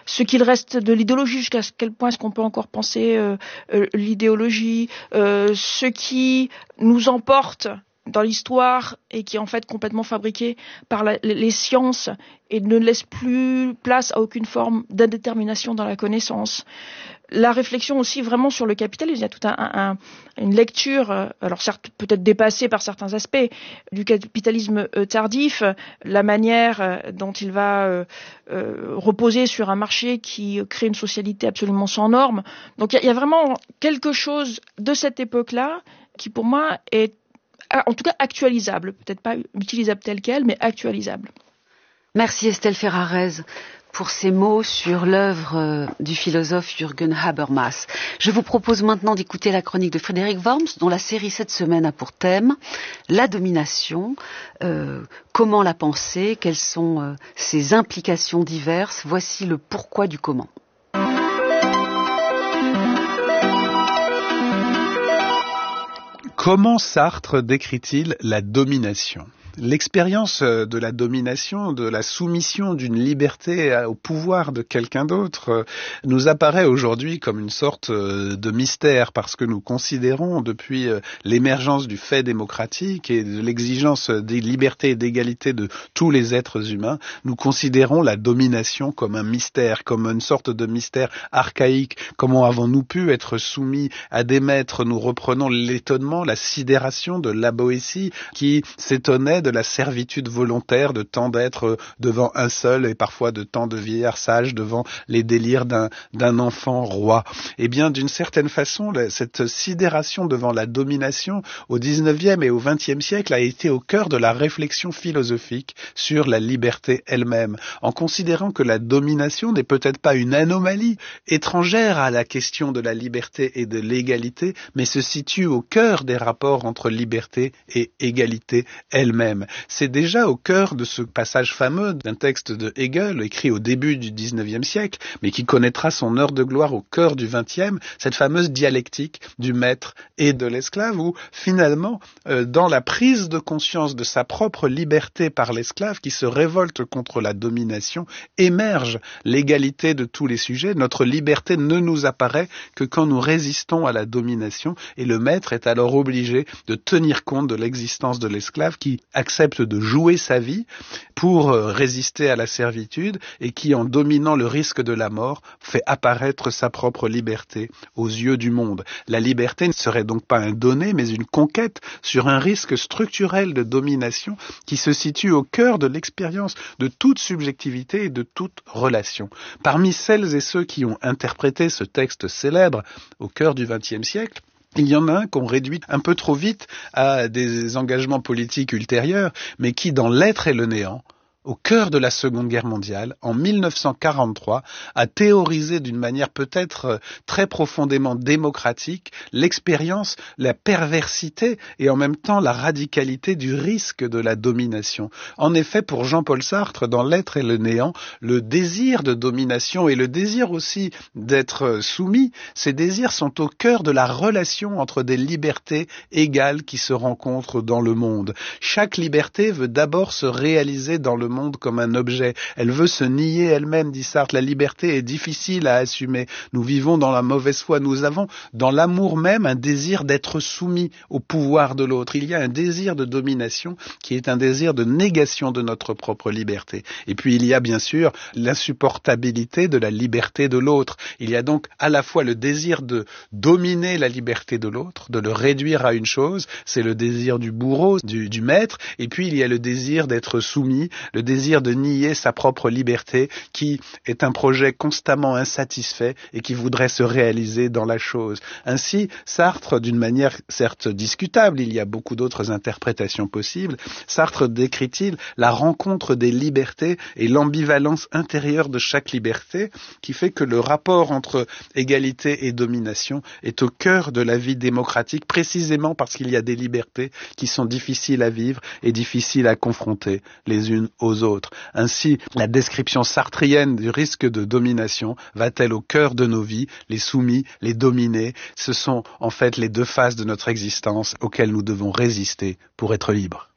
ce qu'il reste de l'idéologie, jusqu'à quel point est-ce qu'on peut encore penser l'idéologie, ce qui nous emporte dans l'histoire et qui est en fait complètement fabriqué par les sciences et ne laisse plus place à aucune forme d'indétermination dans la connaissance. La réflexion aussi vraiment sur le capitalisme, il y a toute une lecture, alors certes peut-être dépassée par certains aspects, du capitalisme tardif, la manière dont il va reposer sur un marché qui crée une socialité absolument sans normes. Donc il y a vraiment quelque chose de cette époque-là qui pour moi est en tout cas actualisable, peut-être pas utilisable tel quel, mais actualisable. Merci Estelle Ferrarez pour ces mots sur l'œuvre du philosophe Jürgen Habermas. Je vous propose maintenant d'écouter la chronique de Frédéric Worms, dont la série cette semaine a pour thème la domination. Comment la penser? Quelles sont ses implications diverses? Voici le pourquoi du comment. Comment Sartre décrit-il la domination ? L'expérience de la domination, de la soumission d'une liberté au pouvoir de quelqu'un d'autre nous apparaît aujourd'hui comme une sorte de mystère parce que nous considérons depuis l'émergence du fait démocratique et de l'exigence des libertés et d'égalité de tous les êtres humains, nous considérons la domination comme un mystère, comme une sorte de mystère archaïque. Comment avons-nous pu être soumis à des maîtres? Nous reprenons l'étonnement, la sidération de la Boétie qui s'étonnait de la servitude volontaire, de tant d'être devant un seul et parfois de tant de vieillards sages devant les délires d'un enfant roi. Eh bien, d'une certaine façon, cette sidération devant la domination au XIXe et au XXe siècle a été au cœur de la réflexion philosophique sur la liberté elle-même, en considérant que la domination n'est peut-être pas une anomalie étrangère à la question de la liberté et de l'égalité, mais se situe au cœur des rapports entre liberté et égalité elle-même. C'est déjà au cœur de ce passage fameux d'un texte de Hegel, écrit au début du XIXe siècle, mais qui connaîtra son heure de gloire au cœur du XXe, cette fameuse dialectique du maître et de l'esclave, où finalement, dans la prise de conscience de sa propre liberté par l'esclave, qui se révolte contre la domination, émerge l'égalité de tous les sujets. Notre liberté ne nous apparaît que quand nous résistons à la domination, et le maître est alors obligé de tenir compte de l'existence de l'esclave qui accepte de jouer sa vie pour résister à la servitude et qui, en dominant le risque de la mort, fait apparaître sa propre liberté aux yeux du monde. La liberté ne serait donc pas un donné, mais une conquête sur un risque structurel de domination qui se situe au cœur de l'expérience de toute subjectivité et de toute relation. Parmi celles et ceux qui ont interprété ce texte célèbre au cœur du XXe siècle, il y en a un qu'on réduit un peu trop vite à des engagements politiques ultérieurs, mais qui, dans l'être et le néant, au cœur de la Seconde Guerre mondiale, en 1943, a théorisé d'une manière peut-être très profondément démocratique l'expérience, la perversité et en même temps la radicalité du risque de la domination. En effet, pour Jean-Paul Sartre, dans l'être et le néant, le désir de domination et le désir aussi d'être soumis, ces désirs sont au cœur de la relation entre des libertés égales qui se rencontrent dans le monde. Chaque liberté veut d'abord se réaliser dans le monde comme un objet. Elle veut se nier elle-même, dit Sartre. La liberté est difficile à assumer. Nous vivons dans la mauvaise foi. Nous avons dans l'amour même un désir d'être soumis au pouvoir de l'autre. Il y a un désir de domination qui est un désir de négation de notre propre liberté. Et puis il y a bien sûr l'insupportabilité de la liberté de l'autre. Il y a donc à la fois le désir de dominer la liberté de l'autre, de le réduire à une chose, c'est le désir du bourreau, du maître, et puis il y a le désir d'être soumis, le désir de nier sa propre liberté, qui est un projet constamment insatisfait et qui voudrait se réaliser dans la chose. Ainsi, Sartre, d'une manière certes discutable, il y a beaucoup d'autres interprétations possibles, Sartre décrit-il la rencontre des libertés et l'ambivalence intérieure de chaque liberté, qui fait que le rapport entre égalité et domination est au cœur de la vie démocratique, précisément parce qu'il y a des libertés qui sont difficiles à vivre et difficiles à confronter les unes aux autres. Ainsi, la description sartrienne du risque de domination va-t-elle au cœur de nos vies, les soumis, les dominés? Ce sont en fait les deux faces de notre existence auxquelles nous devons résister pour être libres.